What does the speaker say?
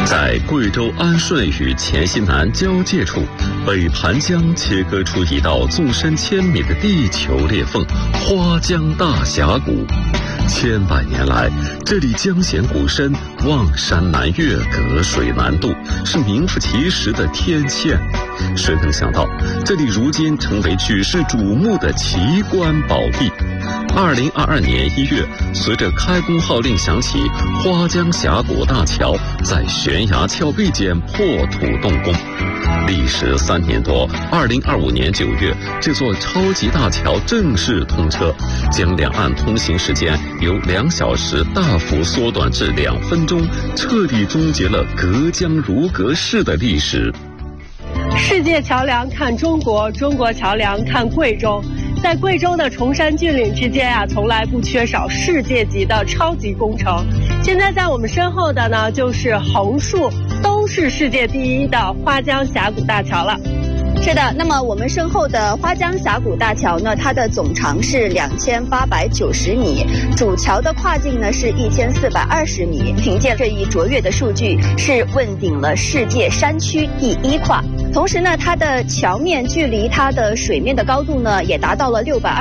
在贵州安顺与黔西南交界处，北盘江切割出一道纵深1000米的地球裂缝——花江大峡谷。千百年来，这里江险谷深，望山难越，隔水难渡，是名副其实的天堑。谁能想到，这里如今成为举世瞩目的奇观宝地。2022年1月，随着开工号令响起，花江峡谷大桥在悬崖峭壁间破土动工。历时3年多，2025年9月，这座超级大桥正式通车，将两岸通行时间由2小时大幅缩短至2分钟，彻底终结了隔江如隔世的历史。 世界桥梁看中国，中国桥梁看贵州。在贵州的崇山峻岭之间啊，从来不缺少世界级的超级工程。现在在我们身后的呢，就是横竖都是世界第一的花江峡谷大桥了。 是的，那么我们身后的花江峡谷大桥呢，它的总长是2890米，主桥的跨径呢是1420米。凭借这一卓越的数据，是问鼎了世界山区第1跨。同时呢，它的桥面距离它的水面的高度呢，也达到了620